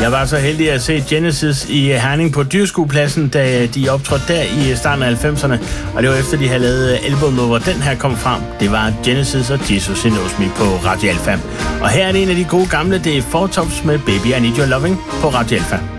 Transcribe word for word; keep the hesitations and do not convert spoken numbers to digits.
Jeg var så heldig at se Genesis i Herning på Dyrskuepladsen, da de optrådte der i starten af halvfemserne. Og det var efter, de havde lavet albumet, hvor den her kom frem. Det var Genesis og Jesus Knows Me på Radio Alfa. Og her er det en af de gode gamle, det er Four Tops med Baby I Need Your Loving på Radio Alfa.